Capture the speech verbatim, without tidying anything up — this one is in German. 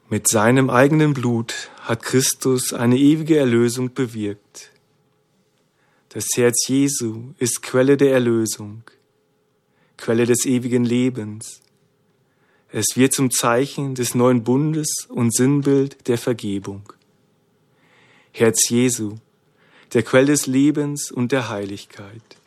Mit seinem eigenen Blut hat Christus eine ewige Erlösung bewirkt. Das Herz Jesu ist Quelle der Erlösung, Quelle des ewigen Lebens. Es wird zum Zeichen des neuen Bundes und Sinnbild der Vergebung. Herz Jesu, der Quell des Lebens und der Heiligkeit.